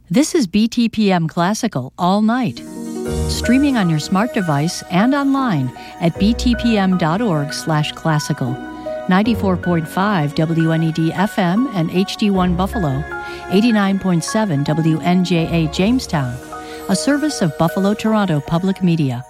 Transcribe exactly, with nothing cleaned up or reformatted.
This is B T P M Classical all night. Streaming on your smart device and online at btpm.org slash classical. ninety-four point five W N E D F M and H D one Buffalo, eighty-nine point seven W N J A Jamestown, a service of Buffalo Toronto Public Media.